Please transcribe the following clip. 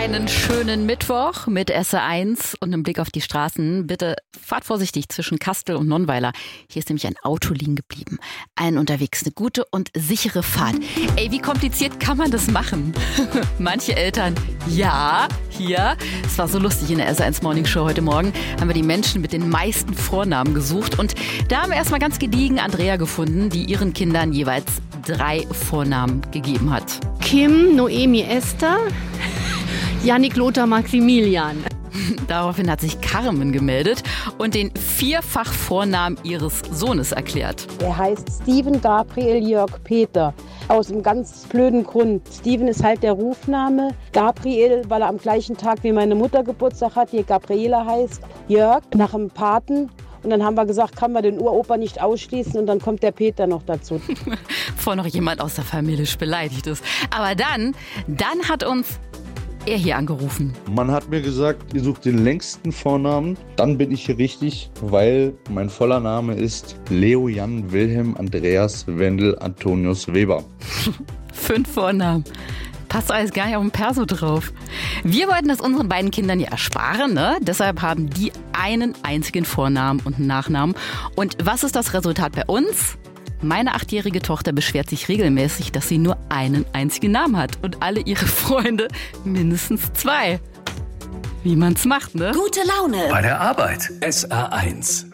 Einen schönen Mittwoch mit SR1 und einem Blick auf die Straßen. Bitte fahrt vorsichtig zwischen Kastel und Nonnweiler. Hier ist nämlich ein Auto liegen geblieben. Allen unterwegs eine gute und sichere Fahrt. Ey, wie kompliziert kann man das machen? Manche Eltern, ja, hier. Es war so lustig in der SR1 Morning Show heute Morgen. Haben wir die Menschen mit den meisten Vornamen gesucht. Und da haben wir erstmal ganz gediegen Andrea gefunden, die ihren Kindern jeweils 3 Vornamen gegeben hat. Kim, Noemi, Esther, Jannik, Lothar, Maximilian. Daraufhin hat sich Carmen gemeldet und den 4-fach Vornamen ihres Sohnes erklärt. Er heißt Steven Gabriel Jörg Peter. Aus einem ganz blöden Grund. Steven ist halt der Rufname. Gabriel, weil er am gleichen Tag wie meine Mutter Geburtstag hat, die Gabriela heißt. Jörg nach dem Paten. Und dann haben wir gesagt, kann man den Uropa nicht ausschließen und dann kommt der Peter noch dazu. Bevor noch jemand aus der Familie beleidigt ist. Aber dann hat uns er hier angerufen. Man hat mir gesagt, ihr sucht den längsten Vornamen. Dann bin ich hier richtig, weil mein voller Name ist Leo Jan Wilhelm Andreas Wendel Antonius Weber. 5 Vornamen. Passt alles gar nicht auf den Perso drauf. Wir wollten das unseren beiden Kindern ja ersparen, ne? Deshalb haben die einen einzigen Vornamen und einen Nachnamen. Und was ist das Resultat bei uns? Meine 8-jährige Tochter beschwert sich regelmäßig, dass sie nur einen einzigen Namen hat und alle ihre Freunde mindestens 2. Wie man's macht, ne? Gute Laune bei der Arbeit. SR1